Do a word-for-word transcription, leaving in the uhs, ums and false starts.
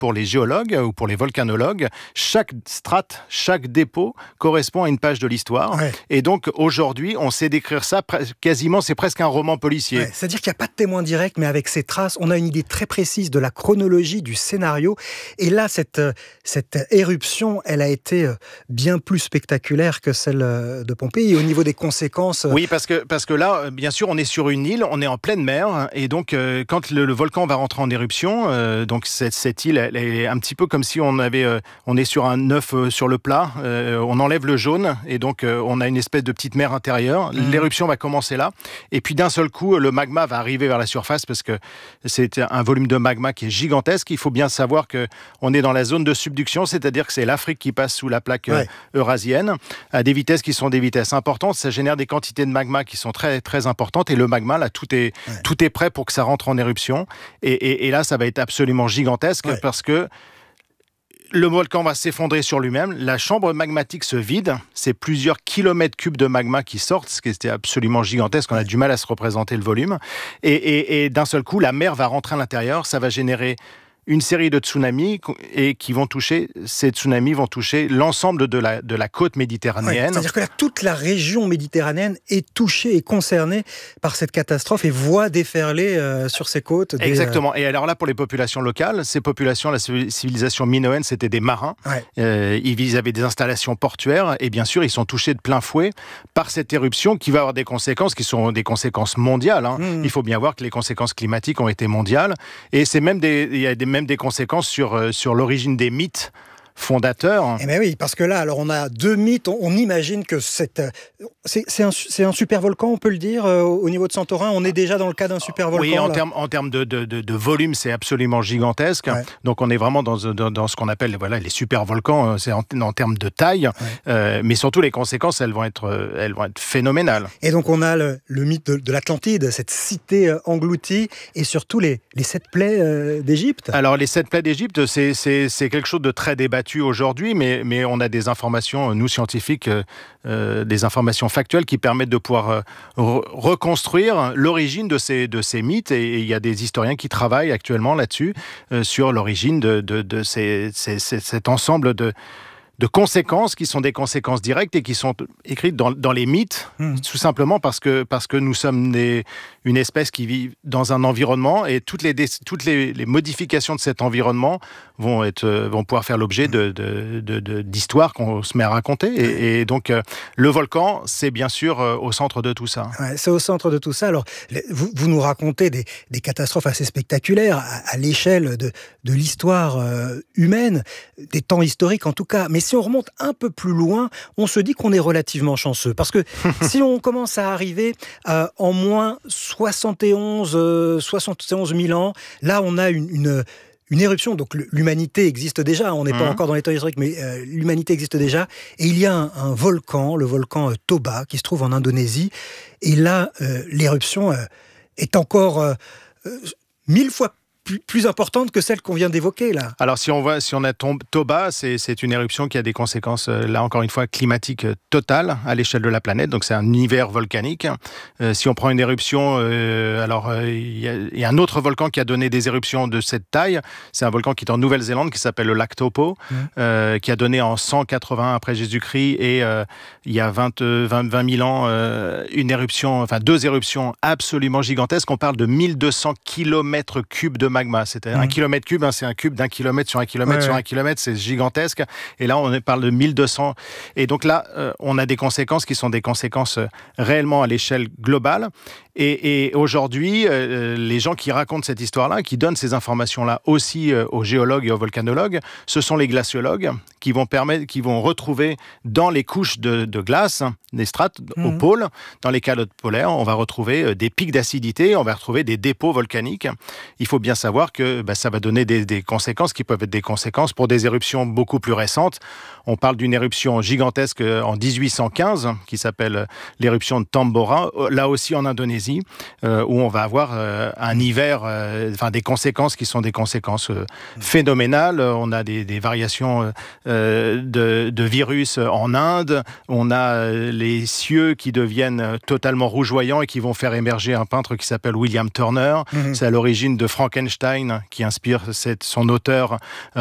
pour les géologues ou pour les volcanologues, chaque strate, chaque dépôt correspond à une page de l'histoire. Ouais. Et donc, aujourd'hui, on sait décrire ça quasiment, c'est presque un roman policier. Ouais, c'est-à-dire qu'il n'y a pas de témoin direct, mais avec ces traces, on a une idée très précise de la chronologie, du scénario. Et là, cette, cette éruption, elle a été bien plus spectaculaire que celle de Pompéi. Et au niveau des conséquences... Oui, parce que, parce que là, bien sûr, on est sur une île, on est en pleine mer. Et donc, euh, quand le, le volcan va rentrer en éruption, euh, donc cette, cette île, elle est un petit peu comme si on avait, euh, on est sur un œuf euh, sur le plat. Euh, on enlève le jaune et donc euh, on a une espèce de petite mer intérieure. Mmh. L'éruption va commencer là. Et puis d'un seul coup, le magma va arriver vers la surface parce que c'est un volume de magma qui est gigantesque. Il faut bien savoir qu'on est dans la zone de subduction, c'est-à-dire que c'est l'Afrique qui passe sous la plaque ouais. eurasienne à des vitesses qui sont des vitesses importantes. Ça génère des quantités de magma qui sont très, très importantes. Et le magma, là, tout est, ouais. tout est prêt pour que ça rentre en éruption. Et, et, et là, ça va être absolument gigantesque ouais. parce que le volcan va s'effondrer sur lui-même, la chambre magmatique se vide, c'est plusieurs kilomètres cubes de magma qui sortent, ce qui était absolument gigantesque, on a du mal à se représenter le volume, et, et, et d'un seul coup, la mer va rentrer à l'intérieur, ça va générer une série de tsunamis et qui vont toucher, ces tsunamis vont toucher l'ensemble de la, de la côte méditerranéenne. Ouais, c'est-à-dire que là, toute la région méditerranéenne est touchée et concernée par cette catastrophe et voit déferler euh, sur ses côtes. Des, Exactement. Et alors là, pour les populations locales, ces populations, la civilisation minoenne, c'était des marins. Ouais. Euh, ils avaient des installations portuaires et bien sûr, ils sont touchés de plein fouet par cette éruption qui va avoir des conséquences qui sont des conséquences mondiales. Hein. Mmh. Il faut bien voir que les conséquences climatiques ont été mondiales et c'est même des, il y a des même des conséquences sur, euh, sur l'origine des mythes fondateur. Eh bien oui, parce que là, alors on a deux mythes. On, on imagine que cette, c'est, c'est, un, c'est un super volcan, on peut le dire, euh, au niveau de Santorin. On est déjà dans le cas d'un super volcan. Oui, en termes en termes de, de, de, de volume, c'est absolument gigantesque. Ouais. Donc on est vraiment dans, dans, dans ce qu'on appelle voilà, les super volcans. C'est en, en termes de taille, ouais. euh, mais surtout les conséquences, elles vont être, elles vont être phénoménales. Et donc on a le, le mythe de, de l'Atlantide, cette cité engloutie, et surtout les, les sept plaies euh, d'Égypte. Alors les sept plaies d'Égypte, c'est, c'est, c'est quelque chose de très débattu aujourd'hui, mais, mais on a des informations, nous scientifiques, euh, des informations factuelles qui permettent de pouvoir euh, re- reconstruire l'origine de ces, de ces mythes, et il y a des historiens qui travaillent actuellement là-dessus, euh, sur l'origine de, de, de ces, ces, ces, cet ensemble de... de conséquences qui sont des conséquences directes et qui sont écrites dans, dans les mythes, mmh. tout simplement parce que, parce que nous sommes des, une espèce qui vit dans un environnement et toutes les, toutes les, les modifications de cet environnement vont, être, vont pouvoir faire l'objet de, de, de, de, d'histoires qu'on se met à raconter. Et, et donc, euh, le volcan, c'est bien sûr euh, au centre de tout ça. Ouais, c'est au centre de tout ça. Alors, vous, vous nous racontez des, des catastrophes assez spectaculaires à, à l'échelle de, de l'histoire euh, humaine, des temps historiques en tout cas. Mais si on remonte un peu plus loin, on se dit qu'on est relativement chanceux. Parce que si on commence à arriver euh, en moins soixante et onze mille ans, là on a une, une, une éruption. Donc l'humanité existe déjà, on n'est mmh. pas encore dans les temps historiques, mais euh, l'humanité existe déjà. Et il y a un, un volcan, le volcan euh, Toba, qui se trouve en Indonésie. Et là, euh, l'éruption euh, est encore euh, euh, mille fois Plus, plus importante que celle qu'on vient d'évoquer là. Alors si on voit, si on a Toba, c'est, c'est une éruption qui a des conséquences, là encore une fois, climatiques totales à l'échelle de la planète. Donc c'est un hiver volcanique. Euh, si on prend une éruption, euh, alors il euh, y, y a un autre volcan qui a donné des éruptions de cette taille. C'est un volcan qui est en Nouvelle-Zélande qui s'appelle le lac Taupo, mmh. euh, qui a donné en cent quatre-vingts après Jésus-Christ et euh, il y a vingt, vingt, vingt mille ans euh, une éruption, enfin deux éruptions absolument gigantesques. On parle de mille deux cents kilomètres cubes de magma. C'était mmh. un kilomètre cube, hein, c'est un cube d'un kilomètre sur un kilomètre ouais, sur ouais. un kilomètre, c'est gigantesque. Et là, on parle de mille deux cents. Et donc là, euh, on a des conséquences qui sont des conséquences euh, réellement à l'échelle globale. Et, et aujourd'hui, euh, les gens qui racontent cette histoire-là, qui donnent ces informations-là aussi euh, aux géologues et aux volcanologues, ce sont les glaciologues qui vont permettre, qui vont retrouver dans les couches de, de glace, des strates mmh. au pôle, dans les calottes polaires, on va retrouver euh, des pics d'acidité, on va retrouver des dépôts volcaniques. Il faut bien savoir que bah, ça va donner des, des conséquences qui peuvent être des conséquences pour des éruptions beaucoup plus récentes. On parle d'une éruption gigantesque en dix-huit cent quinze qui s'appelle l'éruption de Tambora, là aussi en Indonésie, euh, où on va avoir euh, un hiver, euh, enfin des conséquences qui sont des conséquences euh, phénoménales. On a des, des variations euh, de, de virus en Inde, on a les cieux qui deviennent totalement rougeoyants et qui vont faire émerger un peintre qui s'appelle William Turner. Mmh. C'est à l'origine de Frankenstein Einstein qui inspire cette, son auteur